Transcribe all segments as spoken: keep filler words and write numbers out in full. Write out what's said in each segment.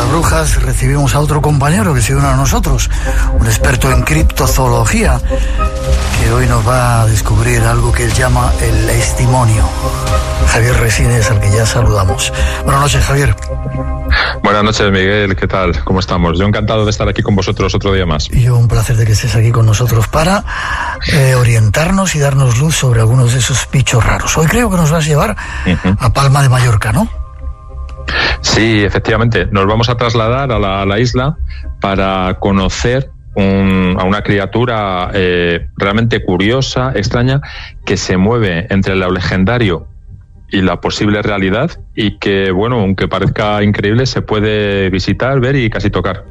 las brujas recibimos a otro compañero que se une a nosotros, un experto en criptozoología, que hoy nos va a descubrir algo que él llama el testimonio. Javier Resines, al que ya saludamos. Buenas noches, Javier. Buenas noches, Miguel. ¿Qué tal? ¿Cómo estamos? Yo encantado de estar aquí con vosotros otro día más. Y yo un placer de que estés aquí con nosotros para eh, orientarnos y darnos luz sobre algunos de esos bichos raros. Hoy creo que nos vas a llevar uh-huh. a Palma de Mallorca, ¿no? Sí, efectivamente. Nos vamos a trasladar a la, a la isla para conocer un, a una criatura eh, realmente curiosa, extraña, que se mueve entre lo legendario y la posible realidad, y que, bueno, aunque parezca increíble, se puede visitar, ver y casi tocar.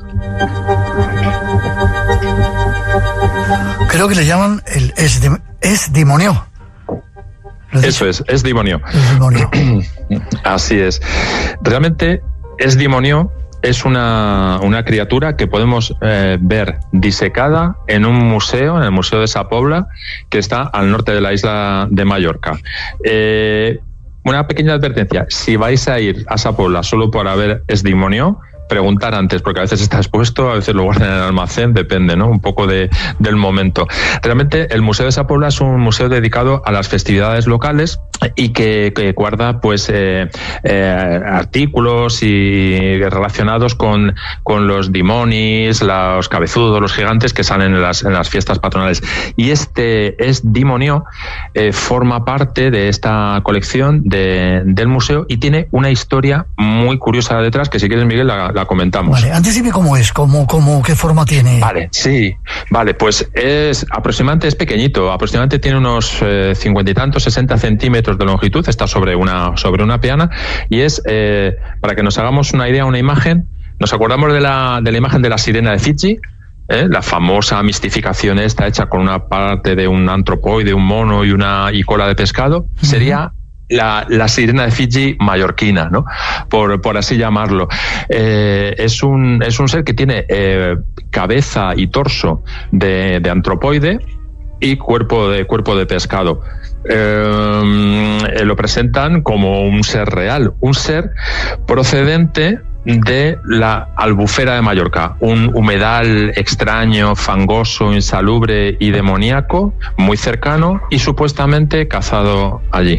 Creo que le llaman el esdemonio. Eso es, esdemonio. Esdemonio. Así es. Realmente, esdemonio es una, una criatura que podemos eh, ver disecada en un museo, en el Museo de Sa Pobla, que está al norte de la isla de Mallorca. Eh, Una pequeña advertencia: si vais a ir a Sa Pobla solo para ver esdemonio, preguntar antes, porque a veces está expuesto, a veces lo guardan en el almacén, depende, ¿no? Un poco de, del momento. Realmente el Museo de Sa Pobla es un museo dedicado a las festividades locales y que, que guarda pues eh, eh, artículos y relacionados con, con los dimonis, los cabezudos, los gigantes que salen en las, en las fiestas patronales. Y este esdemonio eh, forma parte de esta colección de, del museo y tiene una historia muy curiosa detrás, que si quieres, Miguel, la, la comentamos. Vale, antes dime cómo es, cómo, cómo, qué forma tiene. Vale, sí, vale, pues es aproximadamente, es pequeñito, aproximadamente tiene unos eh, cincuenta y tantos, sesenta centímetros de longitud, está sobre una, sobre una peana, y es, eh, para que nos hagamos una idea, una imagen, nos acordamos de la, de la imagen de la sirena de Fiji, ¿eh? La famosa mistificación esta hecha con una parte de un antropoide, un mono y una y cola de pescado, uh-huh. sería La, la sirena de Fiji mallorquina, ¿no? Por, por así llamarlo. Eh, es, un, es un ser que tiene eh, cabeza y torso de, de antropoide y cuerpo de, cuerpo de pescado. Eh, lo presentan como un ser real, un ser procedente de la Albufera de Mallorca, un humedal extraño, fangoso, insalubre y demoníaco, muy cercano y supuestamente cazado allí.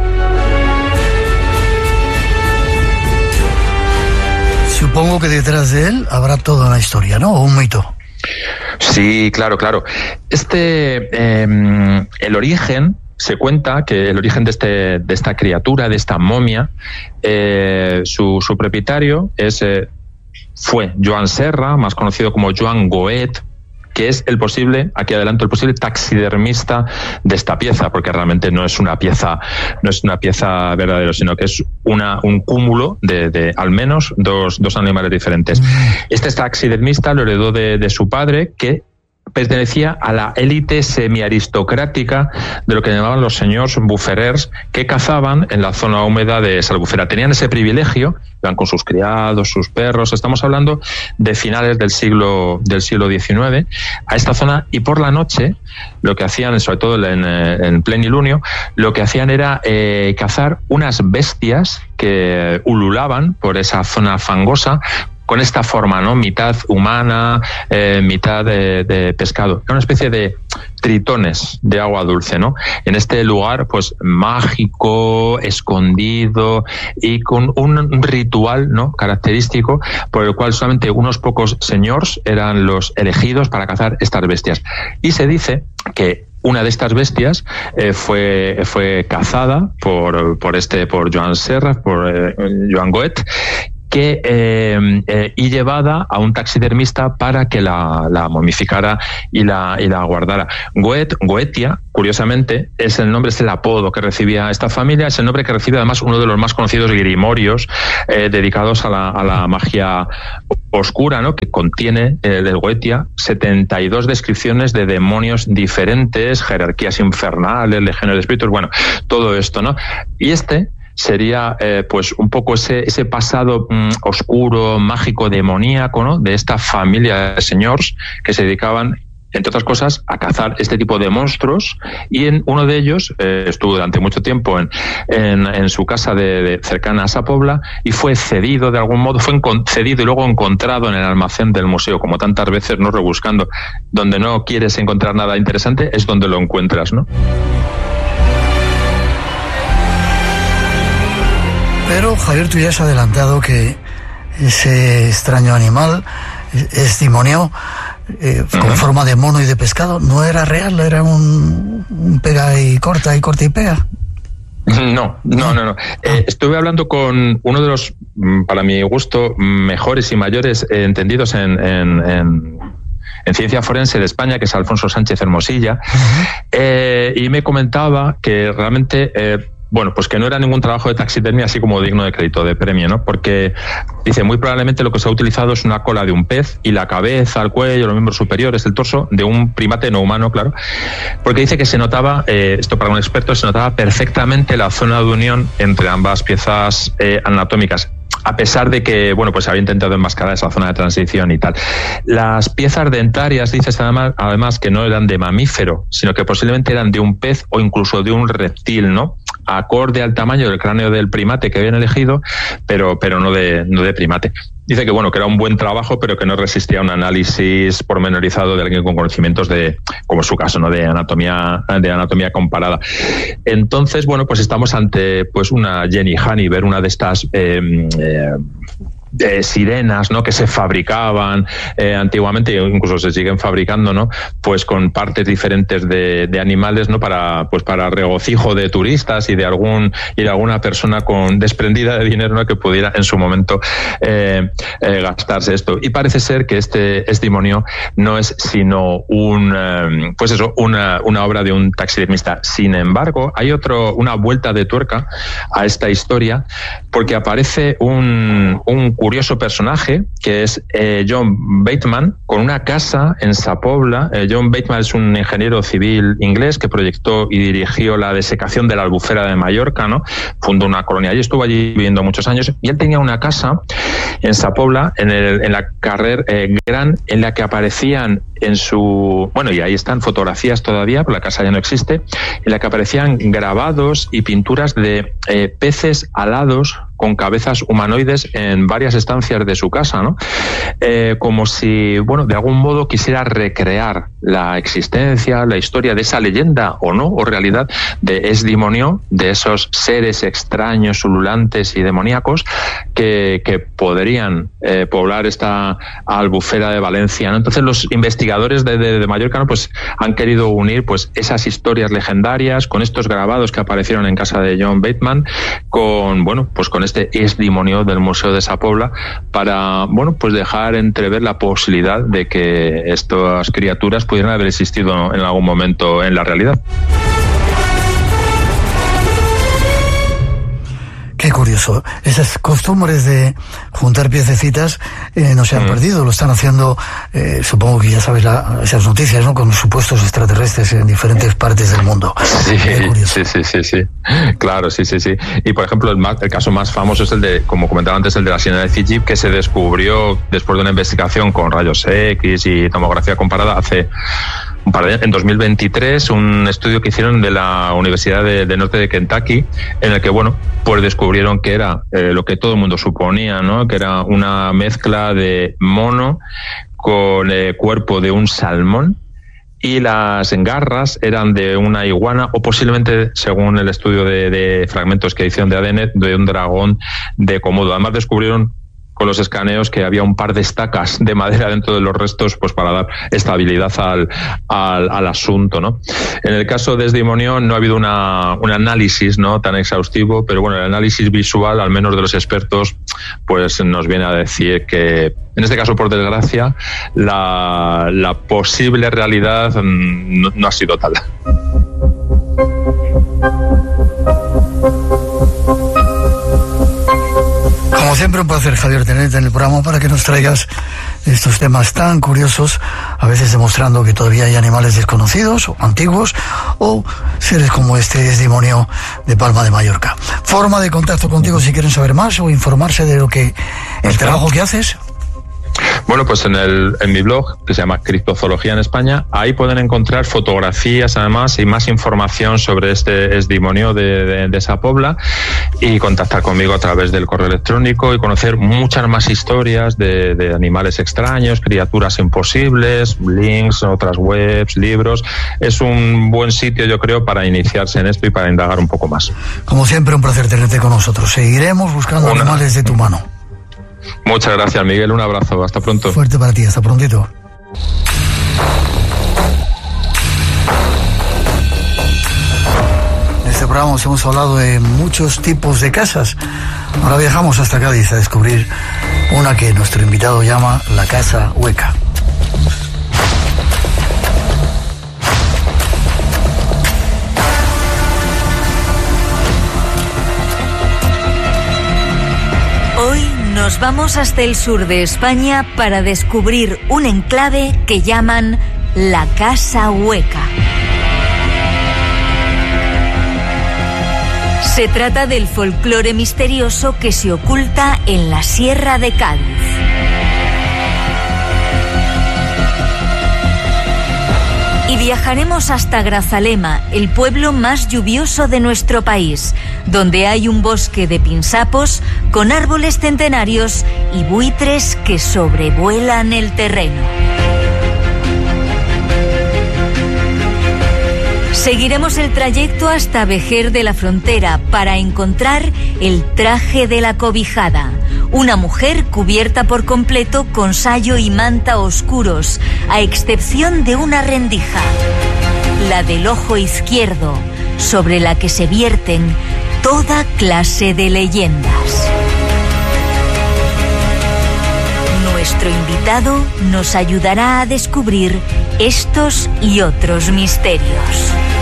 Supongo que detrás de él habrá toda una historia, ¿no? O un mito. Sí, claro, claro. Este, eh, el origen, se cuenta que el origen de, este, de esta criatura, de esta momia, eh, su, su propietario es, eh, fue Joan Serra, más conocido como Joan Goet, que es el posible, aquí adelanto, el posible taxidermista de esta pieza, porque realmente no es una pieza, no es una pieza verdadera, sino que es una, un cúmulo de, de al menos dos, dos animales diferentes. Este taxidermista lo heredó de, de su padre, que pertenecía a la élite semiaristocrática de lo que llamaban los señores buferers, que cazaban en la zona húmeda de esa albufera. Tenían ese privilegio, iban con sus criados, sus perros. Estamos hablando de finales del siglo del siglo diecinueve a esta zona, y por la noche lo que hacían, sobre todo en, en plenilunio, lo que hacían era eh, cazar unas bestias que ululaban por esa zona fangosa, con esta forma, ¿no? Mitad humana, eh, mitad de, de pescado. Era una especie de tritones de agua dulce, ¿no? En este lugar, pues, mágico, escondido y con un ritual, ¿no? Característico, por el cual solamente unos pocos señores eran los elegidos para cazar estas bestias. Y se dice que una de estas bestias eh, fue, fue cazada por, por este, por Joan Serra, por eh, Joan Goet, que eh, eh, y llevada a un taxidermista para que la, la momificara y la, y la guardara. Goet, Goetia, curiosamente, es el nombre, es el apodo que recibía esta familia, es el nombre que recibe además uno de los más conocidos grimorios eh, dedicados a la, a la magia oscura, ¿no? Que contiene eh, del Goetia setenta y dos descripciones de demonios diferentes, jerarquías infernales, legiones de espíritus, bueno, todo esto, ¿no? Y este sería eh, pues un poco ese, ese pasado mm, oscuro, mágico, demoníaco, ¿no? De esta familia de señores que se dedicaban entre otras cosas, a cazar este tipo de monstruos, y en uno de ellos eh, estuvo durante mucho tiempo en, en, en su casa de, de cercana a Sa Pobla, y fue cedido de algún modo, fue cedido y luego encontrado en el almacén del museo, como tantas veces, no rebuscando. Donde no quieres encontrar nada interesante es donde lo encuentras, ¿no? Pero, Javier, tú ya has adelantado que ese extraño animal, Esdimonio, eh, uh-huh. con forma de mono y de pescado, no era real, era un, un pega y corta y corta y pega. No, no, no, no. Eh, estuve hablando con uno de los, para mi gusto, mejores y mayores eh, entendidos en, en, en, en ciencia forense de España, que es Alfonso Sánchez Hermosilla, uh-huh. eh, y me comentaba que realmente... Eh, Bueno, pues que no era ningún trabajo de taxidermia así como digno de crédito, de premio, ¿no? Porque dice, muy probablemente lo que se ha utilizado es una cola de un pez y la cabeza, el cuello, los miembros superiores, el torso de un primate no humano, claro. Porque dice que se notaba, eh, esto para un experto, se notaba perfectamente la zona de unión entre ambas piezas eh, anatómicas. A pesar de que, bueno, pues había intentado enmascarar esa zona de transición y tal. Las piezas dentarias, dices además, además que no eran de mamífero, sino que posiblemente eran de un pez o incluso de un reptil, ¿no? Acorde al tamaño del cráneo del primate que habían elegido, pero, pero no de, no de primate. Dice que bueno, que era un buen trabajo, pero que no resistía a un análisis pormenorizado de alguien con conocimientos de, como es su caso, ¿no? de anatomía, de anatomía comparada. Entonces, bueno, pues estamos ante pues una Jenny Hanniver, una de estas eh, eh, de sirenas, ¿no? que se fabricaban eh, antiguamente, incluso se siguen fabricando, ¿no? pues con partes diferentes de, de animales, ¿no? para pues para regocijo de turistas y de algún y de alguna persona con desprendida de dinero, ¿no? que pudiera en su momento eh, eh, gastarse esto. Y parece ser que este Esdimonio no es sino un eh, pues eso una una obra de un taxidermista. Sin embargo, hay otro una vuelta de tuerca a esta historia, porque aparece un un curioso personaje que es eh, John Bateman, con una casa en Sa Pobla. Eh, John Bateman es un ingeniero civil inglés que proyectó y dirigió la desecación de la Albufera de Mallorca, ¿no? Fundó una colonia allí, estuvo allí viviendo muchos años, y él tenía una casa en Sa Pobla, en, el, en la carrer eh, Gran, en la que aparecían en su... Bueno, y ahí están fotografías todavía, pero la casa ya no existe, en la que aparecían grabados y pinturas de eh, peces alados con cabezas humanoides en varias estancias de su casa, ¿no? Eh, como si, bueno, de algún modo quisiera recrear la existencia, la historia de esa leyenda, o no, o realidad, de Esdimonio, de esos seres extraños, ululantes y demoníacos que, que podrían eh, poblar esta Albufera de Valencia, ¿no? Entonces los investigadores de, de, de Mallorca, ¿no? pues han querido unir pues esas historias legendarias con estos grabados que aparecieron en casa de John Bateman, con, bueno, pues con este Esdimonio del Museo de Sa Pobla, para, bueno, pues dejar entrever la posibilidad de que estas criaturas pudieran haber existido en algún momento en la realidad. Qué curioso. Esas costumbres de juntar piececitas eh, no se han mm. perdido. Lo están haciendo, eh, supongo que ya sabes la, esas noticias, ¿no? Con supuestos extraterrestres en diferentes partes del mundo. Sí, sí, sí, sí, sí. Claro, sí, sí, sí. Y por ejemplo, el, más, el caso más famoso es el de, como comentaba antes, el de la sirena de Fiyi, que se descubrió después de una investigación con rayos X y tomografía comparada hace un par de años, en dos mil veintitrés, un estudio que hicieron de la Universidad de, de Norte de Kentucky, en el que, bueno, pues descubrieron que era eh, lo que todo el mundo suponía, ¿no? Que era una mezcla de mono con eh, cuerpo de un salmón, y las garras eran de una iguana, o posiblemente, según el estudio de, de fragmentos que hicieron de A D N, de un dragón de Komodo. Además descubrieron con los escaneos que había un par de estacas de madera dentro de los restos, pues para dar estabilidad al, al, al asunto, ¿no? En el caso de Esdimonio no ha habido una, un análisis, ¿no? tan exhaustivo, pero bueno, el análisis visual, al menos de los expertos, pues nos viene a decir que, en este caso, por desgracia, la, la posible realidad no, no ha sido tal. Como siempre, un placer, Javier, tenerte en el programa para que nos traigas estos temas tan curiosos, a veces demostrando que todavía hay animales desconocidos o antiguos, o seres como este Esdimonio de Palma de Mallorca. Forma de contacto contigo si quieren saber más o informarse de lo que el trabajo que haces. Bueno, pues en, el, en mi blog, que se llama Criptozoología en España, ahí pueden encontrar fotografías además y más información sobre este esdimonio de, de, de esa pobla, y contactar conmigo a través del correo electrónico y conocer muchas más historias de, de animales extraños, criaturas imposibles, links, otras webs, libros. Es un buen sitio, yo creo, para iniciarse en esto y para indagar un poco más. Como siempre, un placer tenerte con nosotros. Seguiremos buscando Una... animales de tu mano. Muchas gracias, Miguel. Un abrazo. Hasta pronto. Fuerte para ti. Hasta prontito. En este programa hemos hablado de muchos tipos de casas. Ahora viajamos hasta Cádiz a descubrir una que nuestro invitado llama la casa hueca. Hoy nos vamos hasta el sur de España para descubrir un enclave que llaman la Casa Hueca. Se trata del folclore misterioso que se oculta en la Sierra de Cádiz. Y viajaremos hasta Grazalema, el pueblo más lluvioso de nuestro país, donde hay un bosque de pinsapos con árboles centenarios y buitres que sobrevuelan el terreno. Seguiremos el trayecto hasta Vejer de la Frontera para encontrar el traje de la cobijada, una mujer cubierta por completo con sayo y manta oscuros, a excepción de una rendija, la del ojo izquierdo, sobre la que se vierten toda clase de leyendas. Nuestro invitado nos ayudará a descubrir estos y otros misterios.